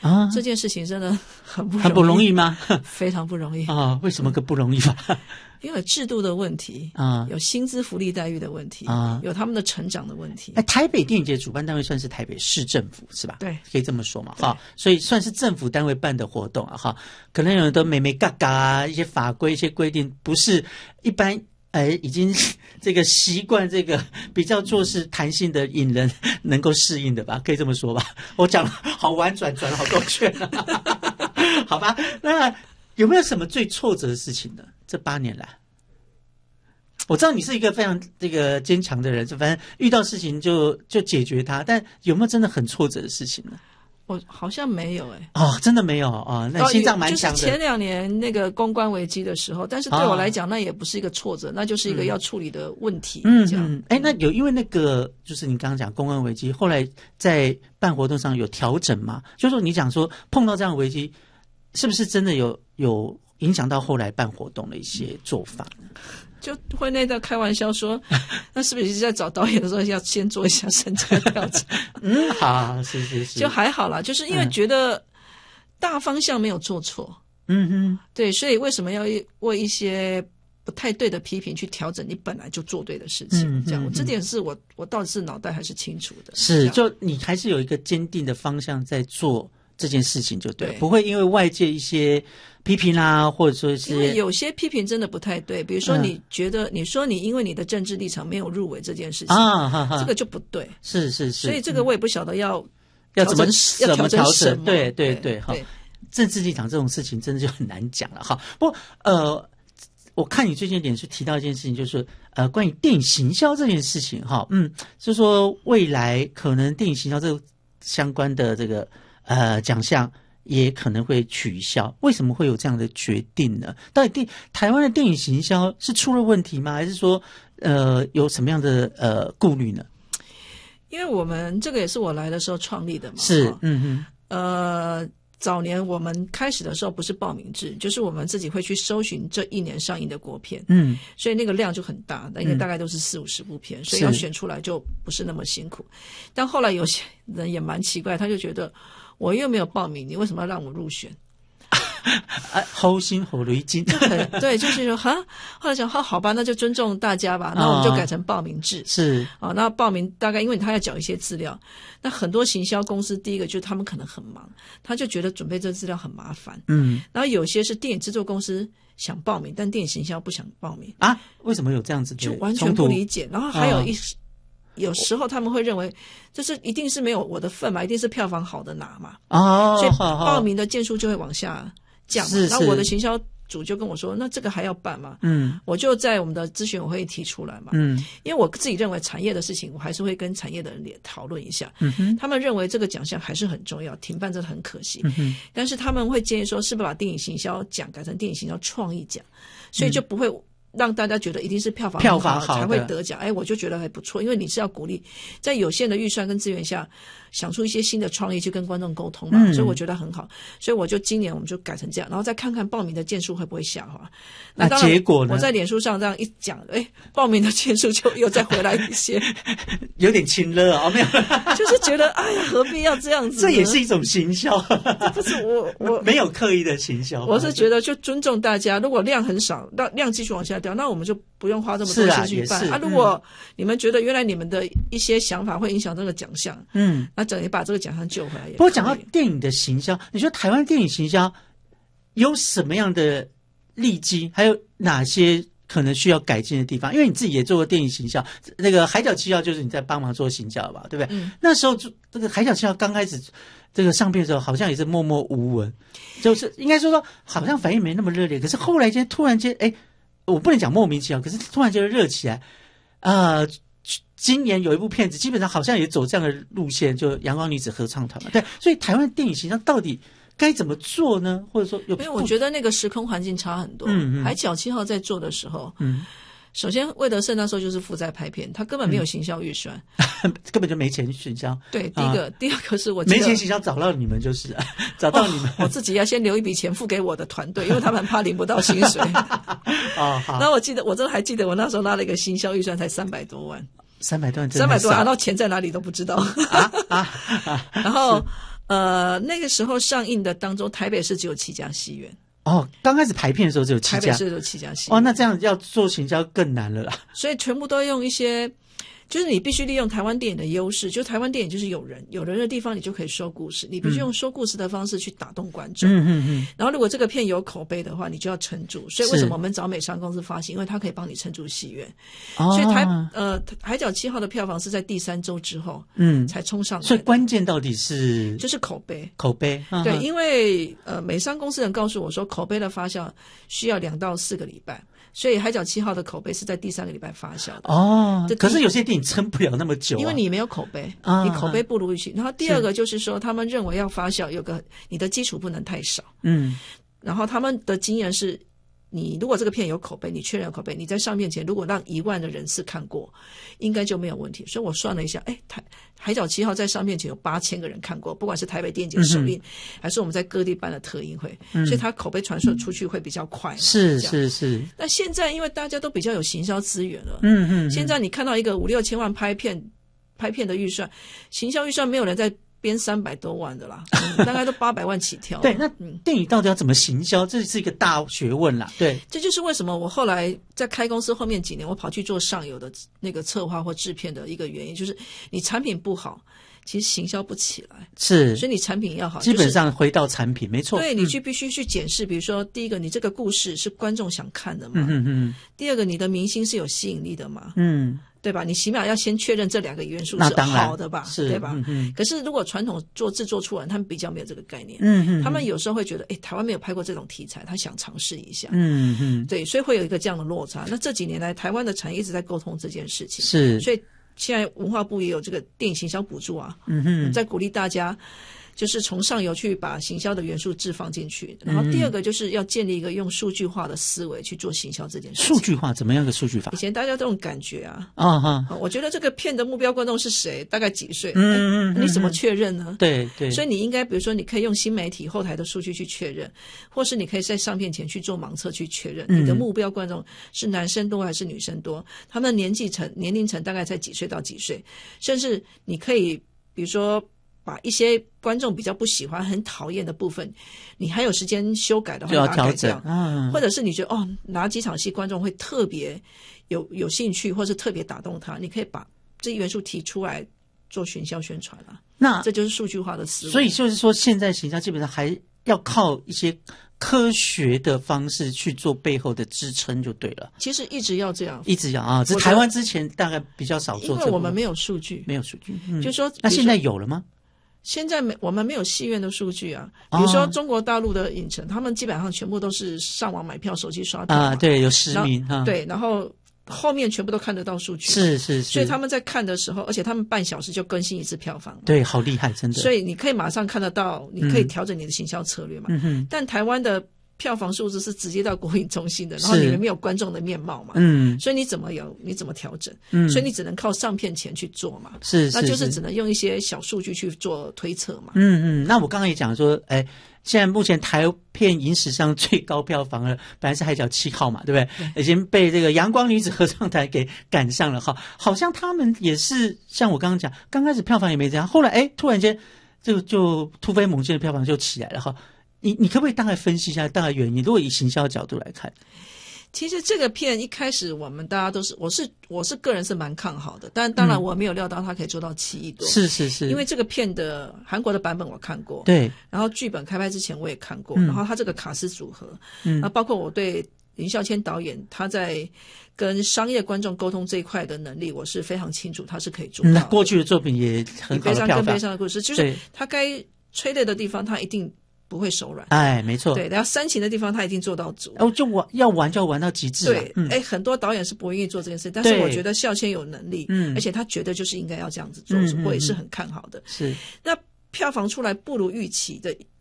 啊， 这件事情真的很不容易吗？ 非常不容易啊！为什么个不容易法？ 因为制度的问题啊， 有薪资福利待遇的问题啊， 有他们的成长的问题。 台北电影节主办单位算是台北市政府是吧？ 对， 可以这么说嘛。哈，所以算是政府单位办的活动啊。哈，可能有人都美美嘎嘎啊，一些法规、一些规定不是一般已经这个习惯这个比较做事弹性的引人能够适应的吧？可以这么说吧？我讲好婉转，转了好多圈啊。好吧，那有没有什么最挫折的事情呢？这8年来，我知道你是一个非常这个坚强的人，就反正遇到事情就解决它。但有没有真的很挫折的事情呢？ 我好像没有真的没有那心脏蛮强的。 就是前2年那个公关危机的时候，但是对我来讲，那也不是一个挫折，那就是一个要处理的问题。这样。 那有因为那个就是你刚刚讲公关危机，后来在办活动上有调整吗？就是说你讲说碰到这样的危机，是不是真的有影响到后来办活动的一些做法呢？ 就会内在开玩笑说，那是不是在找导演的时候要先做一下身材调整？ 好，是， 就还好啦，就是因为觉得大方向没有做错，对，所以为什么要为一些不太对的批评去调整你本来就做对的事情？这样，这点是我到底是脑袋还是清楚的？ 是，就你还是有一个坚定的方向在做这件事情就对，不会因为外界一些批评啦，或者说是因为有些批评真的不太对，比如说你觉得你说你因为你的政治立场没有入围这件事情这个就不对， 是， 所以这个我也不晓得要怎么调整，对，政治立场这种事情真的就很难讲了哈。不过我看你最近脸书提到一件事情，就是关于电影行销这件事情哈，就是说未来可能电影行销这个相关的这个奖项也可能会取消，为什么会有这样的决定呢？到底台湾的电影行销是出了问题吗？还是说有什么样的顾虑呢？ 因为我们这个也是我来的时候创立的嘛， 是， 早年我们开始的时候不是报名制，就是我们自己会去搜寻这1年上映的国片，所以那个量就很大，因为大概都是40-50部片，所以要选出来就不是那么辛苦。但后来有些人也蛮奇怪，他就觉得我又没有报名，你为什么要让我入选？ 齁心齁雷筋， 对，就是说后来想好吧，那就尊重大家吧，那我们就改成报名制。 是那报名大概因为他要缴一些资料，那很多行销公司第一个就是他们可能很忙，他就觉得准备这资料很麻烦。然后有些是电影制作公司想报名，但电影行销不想报名啊？为什么有这样子的就完全不理解。然后还有有时候他们会认为就是一定是没有我的份嘛，一定是票房好的拿嘛，所以报名的件数就会往下降。然后我的行销组就跟我说，那这个还要办吗？我就在我们的咨询委会提出来嘛，因为我自己认为产业的事情我还是会跟产业的人也讨论一下，他们认为这个奖项还是很重要，停办真的很可惜，但是他们会建议说是不是把电影行销奖改成电影行销创意奖，所以就不会让大家觉得一定是票房好才会得奖。我就觉得还不错，因为你是要鼓励在有限的预算跟资源下想出一些新的创意去跟观众沟通嘛，所以我觉得很好。所以我就今年我们就改成这样，然后再看看报名的件数会不会下滑。 那结果呢？ 我在脸书上这样一讲，报名的件数就又再回来一些， 有点亲热没有， 就是觉得何必要这样子呢？ 这也是一种行销， 不是我没有刻意的行销， 我是觉得就尊重大家，如果量很少，量继续往下掉，那我们就不用花这么多心去办如果你们觉得原来你们的一些想法会影响这个奖项，那等于把这个奖项救回来也。 不过讲到电影的行销，你说台湾电影行销有什么样的利基，还有哪些可能需要改进的地方？因为你自己也做过电影行销，那个海角七号就是你在帮忙做行销吧，对不对？那时候这个海角七号刚开始这个上片的时候，好像也是默默无闻，就是应该说好像反应没那么热烈。可是后来突然间，我不能讲莫名其妙，可是突然间热起来。今年有一部片子，基本上好像也走这样的路线，就阳光女子合唱团嘛。对，所以台湾电影形象到底该怎么做呢？或者说因为我觉得那个时空环境差很多。海角七号在做的时候，首先魏德胜那时候就是负债拍片，他根本没有行销预算， 根本就没钱行销。对， 第一个，第二个是我没钱行销找到你们就是找到你们， 我自己要先留一笔钱付给我的团队，因为他们怕领不到薪水。好。那我真的还记得我那时候拿了一个行销预算才300多万。 300多万， 然后钱在哪里都不知道。然后那个时候上映的当中，台北市只有7家戏院。 哦，刚开始排片的时候只有7家， 台北市只有7家戏院。 哦，那这样要做行销更难了啦。 所以全部都用一些，就是你必须利用台湾电影的优势，就台湾电影就是有人的地方，你就可以说故事，你必须用说故事的方式去打动观众。然后如果这个片有口碑的话，你就要撑住。所以为什么我们找美商公司发行？因为它可以帮你撑住戏院。所以海角7号的票房是在第3周之后，才冲上来的。 所以关键到底是就是口碑。 对， 因为美商公司人告诉我说，口碑的发酵需要2到4个礼拜。所以海角7号的口碑是在第3个礼拜发酵的。哦， 可是有些电影撑不了那么久因为你没有口碑，你口碑不如预期。然后第二个就是说，他们认为要发酵，你的基础不能太少。然后他们的经验是，你如果这个片有口碑，你确认有口碑，你在上片前如果让1万的人次看过，应该就没有问题。所以我算了一下，海角7号在上片前有8000个人看过，不管是台北电影节首映，还是我们在各地办的特映会，所以它口碑传授出去会比较快。 是。 那现在因为大家都比较有行销资源了，现在你看到一个5-6千万拍片的预算，行销预算没有人在编300多万的啦，大概都800万起跳。 对，那电影到底要怎么行销？这是一个大学问啦。对， 这就是为什么我后来在开公司后面几年，我跑去做上游的那个策划或制片的一个原因，就是你产品不好，其实行销不起来。 是， 所以你产品要好， 基本上回到产品，没错。 对，你必须去检视，比如说第一个，你这个故事是观众想看的嘛？第二个，你的明星是有吸引力的嘛？对吧？你起码要先确认这2个元素是好的吧，对吧？可是如果传统做制作出来，他们比较没有这个概念。他们有时候会觉得，台湾没有拍过这种题材，他想尝试一下。对，所以会有一个这样的落差。那这几年来，台湾的产业一直在沟通这件事情。是，所以现在文化部也有这个电影行销补助啊，在鼓励大家。就是从上游去把行销的元素置放进去，然后第二个就是要建立一个用数据化的思维去做行销这件事情。 数据化怎么样个数据法？ 以前大家这种感觉啊，我觉得这个片的目标观众是谁，大概几岁，你怎么确认呢？ 对，所以你应该比如说你可以用新媒体后台的数据去确认，或是你可以在上片前去做盲测去确认你的目标观众是男生多还是女生多，他们的年龄层大概在几岁到几岁，甚至你可以比如说把一些观众比较不喜欢很讨厌的部分，你还有时间修改的话， 就要调整。 或者是你觉得哪几场戏观众会特别有兴趣，或是特别打动他，你可以把这些元素提出来做行销宣传啊。那这就是数据化的思维。 所以就是说，现在行销基本上还要靠一些科学的方式去做背后的支撑就对了。 其实一直要这样， 一直要啊。这台湾之前大概比较少做这个， 因为我们没有数据，就是说， 那现在有了吗？ 现在我们没有戏院的数据啊，比如说中国大陆的影城，他们基本上全部都是上网买票、手机刷票对，有实名对，然后后面全部都看得到数据， 是， 所以他们在看的时候，而且他们半小时就更新一次票房， 对，好厉害，真的。 所以你可以马上看得到，你可以调整你的行销策略嘛。但台湾的票房数字是直接到国营中心的，然后你们没有观众的面貌嘛，所以你怎么调整？所以你只能靠上片前去做嘛，那就是只能用一些小数据去做推测嘛。 那我刚刚也讲说，现在目前台片影史上最高票房的本来是海角7号嘛，对不对？已经被这个阳光女子合唱团给赶上了哈，好像他们也是像我刚刚讲，刚开始票房也没这样，后来突然间就突飛猛进的票房就起来了哈。你可不可以大概分析一下大概原因？如果以行销角度来看， 其实这个片一开始我们大家都是，我是个人是蛮看好的，但当然我没有料到它可以做到7亿多。是，因为这个片的韩国的版本我看过，对，然后剧本开拍之前我也看过，然后他这个卡司组合，包括我对林孝谦导演他在跟商业观众沟通这一块的能力，我是非常清楚他是可以做到的。 过去的作品也很好的票房， 悲伤的故事，就是他该催泪的地方他一定不会手软， 没错， 对，然后煽情的地方他一定做到足， 就要玩到极致， 对，很多导演是不愿意做这件事，但是我觉得孝谦有能力，而且他觉得就是应该要这样子做，我也是很看好的。是，那票房出来不如预期的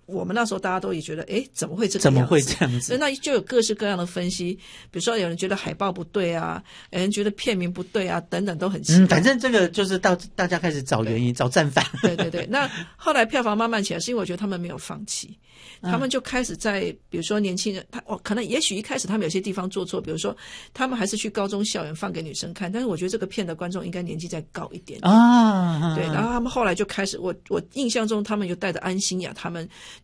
我们那时候大家都也觉得，怎么会这个样子？ 怎么会这样子？ 那就有各式各样的分析，比如说有人觉得海报不对啊，有人觉得片名不对啊，等等都很奇怪。 反正这个就是到大家开始找原因，找战犯。 对对对，那后来票房慢慢起来，是因为我觉得他们没有放弃。他们就开始在比如说年轻人，可能也许一开始他们有些地方做错，比如说他们还是去高中校园放给女生看，但是我觉得这个片的观众应该年纪再高一点啊。对，然后他们后来就开始，我印象中他们就带着安心雅他们